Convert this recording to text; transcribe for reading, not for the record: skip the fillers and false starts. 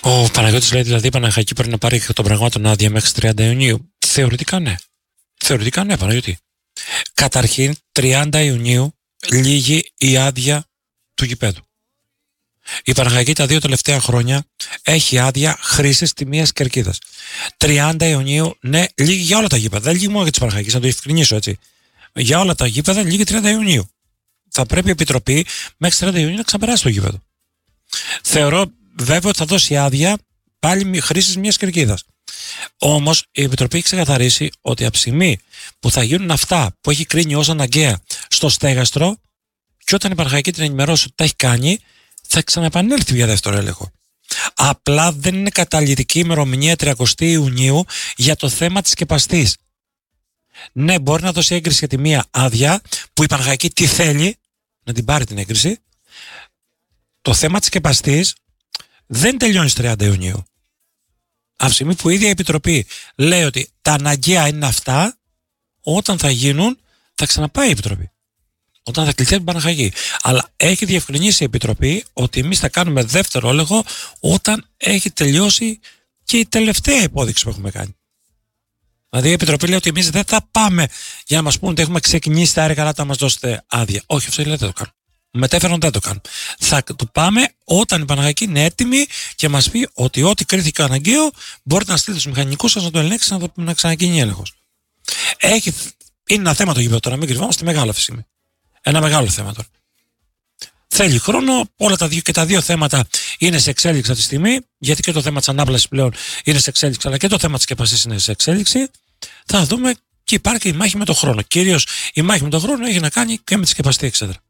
Ο Παναγιώτης λέει δηλαδή η Παναχαϊκή πρέπει να πάρει εκ των πραγμάτων άδεια μέχρι 30 Ιουνίου. Θεωρητικά ναι. Θεωρητικά ναι, Παναγιώτη. Καταρχήν 30 Ιουνίου λύγει η άδεια του γηπέδου. Η Παναχαϊκή τα 2 τελευταία χρόνια έχει άδεια χρήσης τιμίας κερκίδας. 30 Ιουνίου, ναι, λύγει για όλα τα γήπεδα. Δεν λύγει μόνο για τις Παναχαϊκές, να το ευκρινίσω έτσι. Για όλα τα γήπεδα λύγει 30 Ιουνίου. Θα πρέπει η Επιτροπή μέχρι 30 Ιουνίου να ξαπεράσει το γήπεδο. Θεωρώ βέβαια ότι θα δώσει άδεια πάλι χρήσης μιας κερκίδας. Όμως η Επιτροπή έχει ξεκαθαρίσει ότι από τη στιγμή που θα γίνουν αυτά που έχει κρίνει ως αναγκαία στο στέγαστρο, και όταν η Παναχαϊκή την ενημερώσει ότι τα έχει κάνει, θα ξαναεπανέλθει για δεύτερο έλεγχο. Απλά δεν είναι καταλυτική ημερομηνία 30 Ιουνίου για το θέμα της σκεπαστής. Ναι, μπορεί να δώσει έγκριση για τη μία άδεια που η Παναχαϊκή τι θέλει, να την πάρει την έγκριση. Το θέμα της σκεπαστής δεν τελειώνει στις 30 Ιουνίου. Από τη στιγμή που η ίδια η Επιτροπή λέει ότι τα αναγκαία είναι αυτά, όταν θα γίνουν θα ξαναπάει η Επιτροπή. Όταν θα κληθεί την Παναχαϊκή. Αλλά έχει διευκρινίσει η Επιτροπή ότι εμείς θα κάνουμε δεύτερο έλεγχο όταν έχει τελειώσει και η τελευταία υπόδειξη που έχουμε κάνει. Δηλαδή η Επιτροπή λέει ότι εμείς δεν θα πάμε για να μας πούνε ότι έχουμε ξεκινήσει τα έργα, αλλά θα μας δώσετε άδεια. Όχι, αυτό λέει δεν το κάνουμε. Μετέφερον δεν το κάνουμε. Θα το πάμε όταν η Παναχαϊκή είναι έτοιμη και μας πει ότι ό,τι κρίθηκε αναγκαίο μπορείτε να στείλετε στους μηχανικούς σας να το ελέγξετε να ξαναγίνει έλεγχος. Είναι ένα θέμα το γήπεδο τώρα, μην κρυβόμαστε, μεγάλο αυτή τη στιγμή. Ένα μεγάλο θέμα τώρα. Θέλει χρόνο, όλα τα δύο θέματα είναι σε εξέλιξη αυτή τη στιγμή, γιατί και το θέμα της ανάπλασης πλέον είναι σε εξέλιξη, αλλά και το θέμα της σκεπαστής είναι σε εξέλιξη. Θα δούμε και υπάρχει η μάχη με τον χρόνο. Κυρίως η μάχη με τον χρόνο έχει να κάνει και με τη σκεπαστή εξέδρα.